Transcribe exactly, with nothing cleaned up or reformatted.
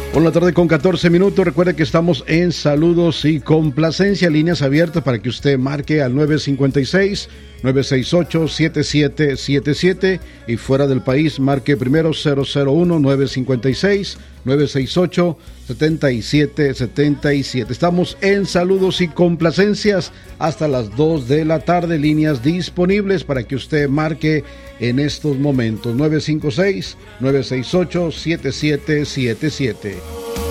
Por la tarde con catorce minutos, recuerde que estamos en saludos y complacencia, líneas abiertas para que usted marque al nueve cinco seis, nueve seis ocho, siete siete siete siete y fuera del país marque primero cero cero uno, nueve cinco seis, nueve seis ocho, siete siete siete siete. Estamos en saludos y complacencias hasta las dos de la tarde, líneas disponibles para que usted marque en estos momentos nueve cinco seis, nueve seis ocho, siete siete siete siete.